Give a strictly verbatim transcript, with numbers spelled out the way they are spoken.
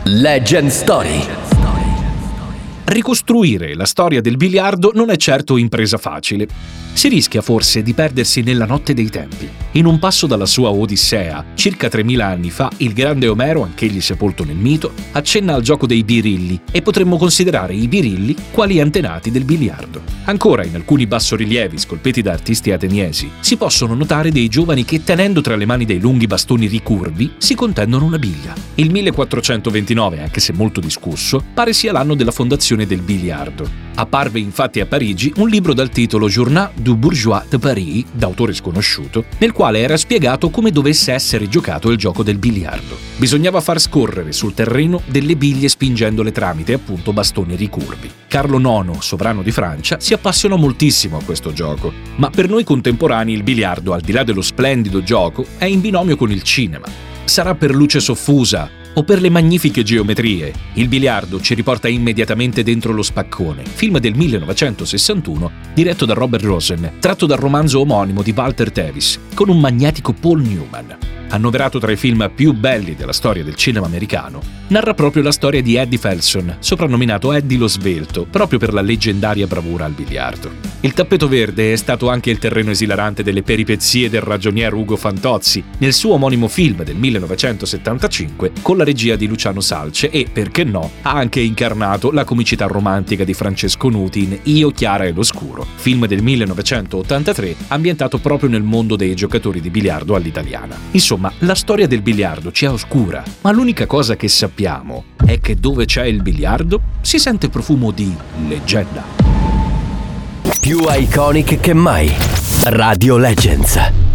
Legend Story. Ricostruire la storia del biliardo non è certo impresa facile. Si rischia forse di perdersi nella notte dei tempi. In un passo dalla sua Odissea, circa tremila anni fa, il grande Omero, anch'egli sepolto nel mito, accenna al gioco dei birilli e potremmo considerare i birilli quali antenati del biliardo. Ancora, in alcuni bassorilievi scolpiti da artisti ateniesi, si possono notare dei giovani che, tenendo tra le mani dei lunghi bastoni ricurvi, si contendono una biglia. Il millequattrocentoventinove, anche se molto discusso, pare sia l'anno della fondazione del biliardo. Apparve infatti a Parigi un libro dal titolo Journal du Bourgeois de Paris, d'autore sconosciuto, nel quale era spiegato come dovesse essere giocato il gioco del biliardo. Bisognava far scorrere sul terreno delle biglie spingendole tramite appunto bastoni ricurvi. Carlo nono, sovrano di Francia, si appassionò moltissimo a questo gioco, ma per noi contemporanei il biliardo, al di là dello splendido gioco, è in binomio con il cinema. Sarà per luce soffusa o per le magnifiche geometrie. Il biliardo ci riporta immediatamente dentro Lo spaccone, film del millenovecentosessantuno diretto da Robert Rosen, tratto dal romanzo omonimo di Walter Tevis, con un magnetico Paul Newman. Annoverato tra i film più belli della storia del cinema americano, narra proprio la storia di Eddie Felson, soprannominato Eddie lo Svelto, proprio per la leggendaria bravura al biliardo. Il tappeto verde è stato anche il terreno esilarante delle peripezie del ragionier Ugo Fantozzi nel suo omonimo film del millenovecentosettantacinque con la regia di Luciano Salce e, perché no, ha anche incarnato la comicità romantica di Francesco Nuti in Io, Chiara e l'Oscuro, film del millenovecentottantatré ambientato proprio nel mondo dei giocatori di biliardo all'italiana. Insomma, la storia del biliardo ci è oscura, ma l'unica cosa che sappiamo è che dove c'è il biliardo si sente profumo di leggenda. Più iconic che mai. Radio Legends.